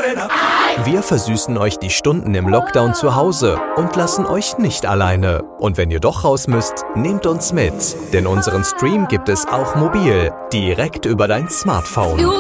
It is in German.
Wir versüßen euch die Stunden im Lockdown zu Hause und lassen euch nicht alleine. Und wenn ihr doch raus müsst, nehmt uns mit. Denn unseren Stream gibt es auch mobil, direkt über dein Smartphone.